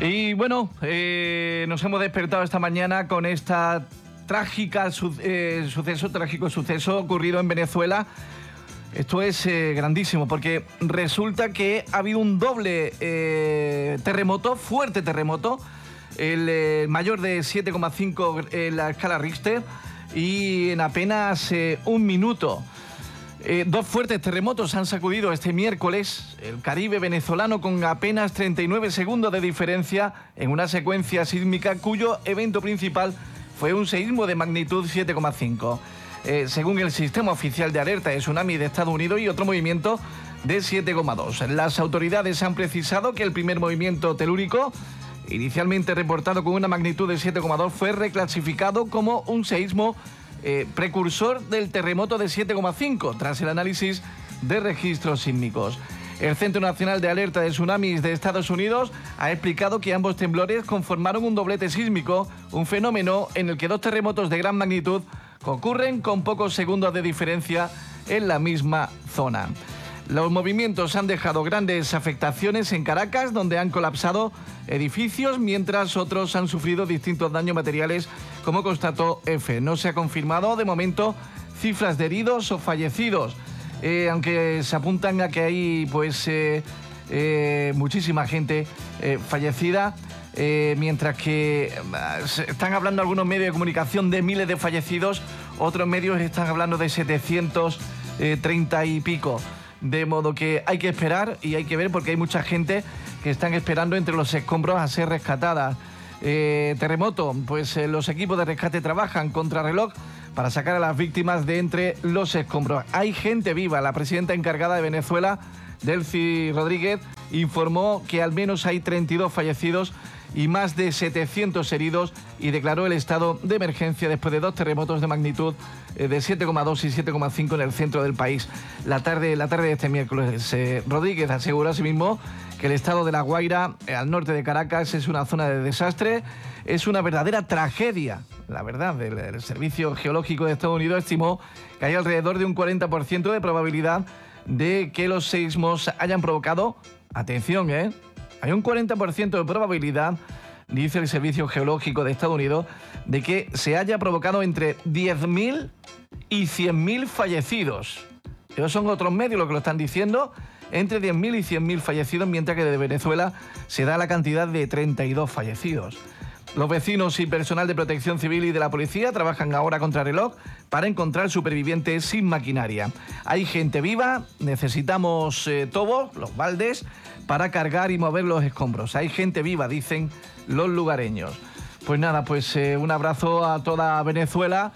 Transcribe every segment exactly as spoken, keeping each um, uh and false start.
Y bueno, eh, nos hemos despertado esta mañana con esta trágica su, eh, suceso, trágico suceso ocurrido en Venezuela. Esto es eh, grandísimo porque resulta que ha habido un doble eh, terremoto, fuerte terremoto, el eh, mayor de siete coma cinco en la escala Richter y en apenas eh, un minuto. Eh, dos fuertes terremotos han sacudido este miércoles el Caribe venezolano con apenas treinta y nueve segundos de diferencia en una secuencia sísmica cuyo evento principal fue un seísmo de magnitud siete coma cinco. Eh, según el sistema oficial de alerta de tsunami de Estados Unidos y otro movimiento de siete coma dos. Las autoridades han precisado que el primer movimiento telúrico, inicialmente reportado con una magnitud de siete coma dos, fue reclasificado como un seísmo Eh, precursor del terremoto de siete coma cinco, tras el análisis de registros sísmicos. El Centro Nacional de Alerta de Tsunamis de Estados Unidos ha explicado que ambos temblores conformaron un doblete sísmico, un fenómeno en el que dos terremotos de gran magnitud ocurren con pocos segundos de diferencia en la misma zona. Los movimientos han dejado grandes afectaciones en Caracas, donde han colapsado edificios, mientras otros han sufrido distintos daños materiales, como constató EFE. No se ha confirmado de momento cifras de heridos o fallecidos, eh, aunque se apuntan a que hay pues eh, eh, muchísima gente eh, fallecida, eh, mientras que eh, están hablando algunos medios de comunicación de miles de fallecidos, otros medios están hablando de setecientos treinta y pico. De modo que hay que esperar y hay que ver porque hay mucha gente que están esperando entre los escombros a ser rescatada. Eh, terremoto, pues eh, los equipos de rescate trabajan contra reloj para sacar a las víctimas de entre los escombros. Hay gente viva. La presidenta encargada de Venezuela, Delcy Rodríguez, informó que al menos hay treinta y dos fallecidos y más de setecientos heridos y declaró el estado de emergencia después de dos terremotos de magnitud de siete coma dos y siete coma cinco en el centro del país. La tarde, la tarde de este miércoles, eh, Rodríguez aseguró asimismo que el estado de La Guaira, eh, al norte de Caracas, es una zona de desastre, es una verdadera tragedia. La verdad, el, el Servicio Geológico de Estados Unidos estimó que hay alrededor de un cuarenta por ciento de probabilidad de que los seísmos hayan provocado, atención, eh, hay un cuarenta por ciento de probabilidad, dice el Servicio Geológico de Estados Unidos, de que se haya provocado entre diez mil y cien mil fallecidos. Esos son otros medios los que lo están diciendo, entre diez mil y cien mil fallecidos, mientras que de Venezuela se da la cantidad de treinta y dos fallecidos. Los vecinos y personal de protección civil y de la policía trabajan ahora contra reloj para encontrar supervivientes sin maquinaria. Hay gente viva, necesitamos eh, tobos, los baldes, para cargar y mover los escombros. Hay gente viva, dicen los lugareños. Pues nada, pues eh, un abrazo a toda Venezuela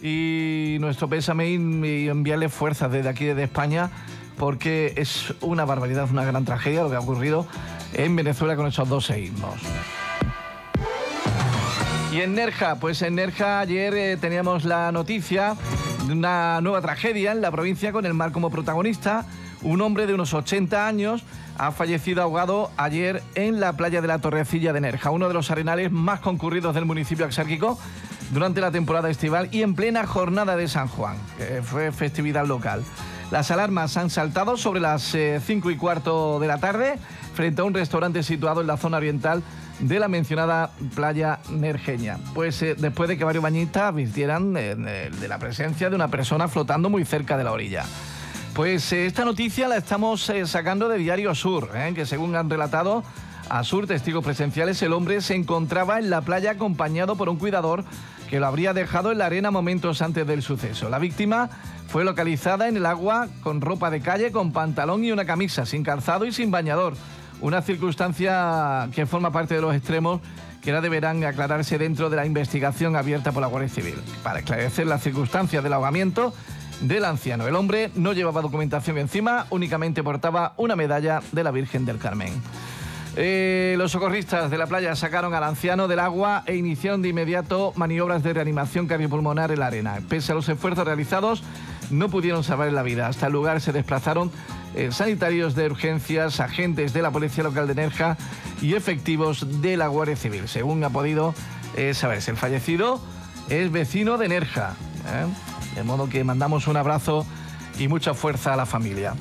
y nuestro pésame y enviarle fuerzas desde aquí, desde España, porque es una barbaridad, una gran tragedia lo que ha ocurrido en Venezuela con esos dos seísmos. Y en Nerja, pues en Nerja ayer eh, teníamos la noticia de una nueva tragedia en la provincia con el mar como protagonista. Un hombre de unos ochenta años ha fallecido ahogado ayer en la playa de la Torrecilla de Nerja, uno de los arenales más concurridos del municipio axárquico durante la temporada estival y en plena jornada de San Juan, que fue festividad local. Las alarmas han saltado sobre las eh, cinco y cuarto de la tarde frente a un restaurante situado en la zona oriental de la mencionada playa nerjeña. Pues eh, después de que varios bañistas advirtieran eh, de la presencia de una persona flotando muy cerca de la orilla. Pues eh, esta noticia la estamos eh, sacando de Diario Sur, eh, que según han relatado a Sur testigos presenciales, el hombre se encontraba en la playa acompañado por un cuidador que lo habría dejado en la arena momentos antes del suceso. La víctima fue localizada en el agua con ropa de calle, con pantalón y una camisa, sin calzado y sin bañador. Una circunstancia que forma parte de los extremos que ahora deberán aclararse dentro de la investigación abierta por la Guardia Civil para esclarecer las circunstancias del ahogamiento del anciano. El hombre no llevaba documentación encima, únicamente portaba una medalla de la Virgen del Carmen. Eh, los socorristas de la playa sacaron al anciano del agua e iniciaron de inmediato maniobras de reanimación cardiopulmonar en la arena. Pese a los esfuerzos realizados, no pudieron salvar la vida. Hasta el lugar se desplazaron eh, sanitarios de urgencias, agentes de la Policía Local de Nerja y efectivos de la Guardia Civil. Según ha podido eh, saberse, el fallecido es vecino de Nerja, ¿eh? De modo que mandamos un abrazo y mucha fuerza a la familia.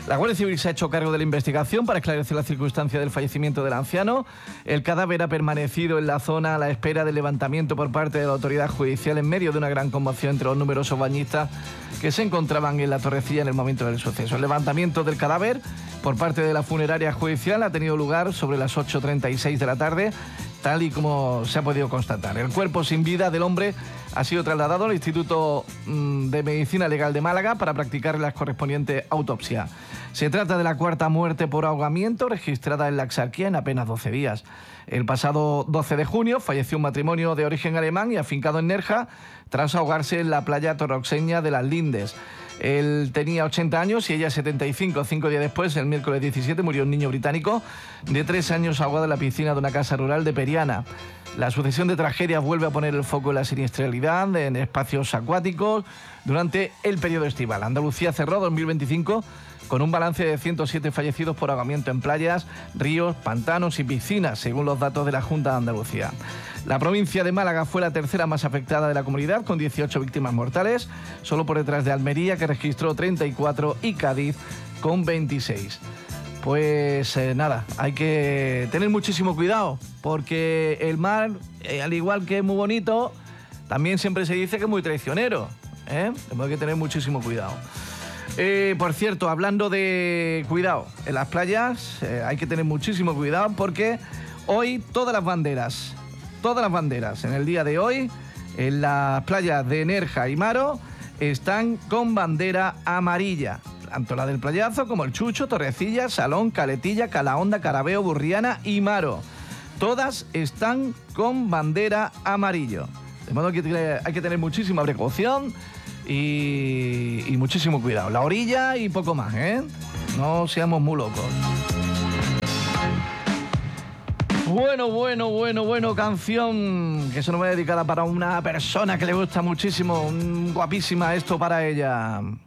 La Guardia Civil se ha hecho cargo de la investigación para esclarecer la circunstancia del fallecimiento del anciano. El cadáver ha permanecido en la zona a la espera del levantamiento por parte de la autoridad judicial en medio de una gran conmoción entre los numerosos bañistas que se encontraban en la Torrecilla en el momento del suceso. El levantamiento del cadáver por parte de la funeraria judicial ha tenido lugar sobre las ocho treinta y seis de la tarde, tal y como se ha podido constatar. El cuerpo sin vida del hombre ha sido trasladado al Instituto de Medicina Legal de Málaga para practicar las correspondientes autopsias. Se trata de la cuarta muerte por ahogamiento registrada en la Axarquía en apenas doce días. El pasado doce de junio falleció un matrimonio de origen alemán y afincado en Nerja tras ahogarse en la playa torroxeña de Las Lindes. Él tenía ochenta años y ella setenta y cinco. Cinco días después, el miércoles diecisiete, murió un niño británico de tres años ahogado en la piscina de una casa rural de Periana. La sucesión de tragedias vuelve a poner el foco en la siniestralidad en espacios acuáticos durante el periodo estival. Andalucía cerró dos mil veinticinco con un balance de ciento siete fallecidos por ahogamiento en playas, ríos, pantanos y piscinas, según los datos de la Junta de Andalucía. La provincia de Málaga fue la tercera más afectada de la comunidad, con dieciocho víctimas mortales, solo por detrás de Almería, que registró treinta y cuatro, y Cádiz, con veintiséis. Pues eh, nada, hay que tener muchísimo cuidado, porque el mar, eh, al igual que es muy bonito, también siempre se dice que es muy traicionero, ¿eh? Tenemos que tener muchísimo cuidado. Eh, por cierto, hablando de cuidado, en las playas eh, hay que tener muchísimo cuidado porque hoy todas las banderas, todas las banderas en el día de hoy, en las playas de Nerja y Maro, están con bandera amarilla. Tanto la del Playazo como el Chucho, Torrecilla, Salón, Caletilla, Calahonda, Carabeo, Burriana y Maro. Todas están con bandera amarillo. De modo que hay que tener muchísima precaución y, y muchísimo cuidado. La orilla y poco más, ¿eh? No seamos muy locos. Bueno, bueno, bueno, bueno, canción que se nos va dedicada para una persona que le gusta muchísimo, guapísima esto para ella.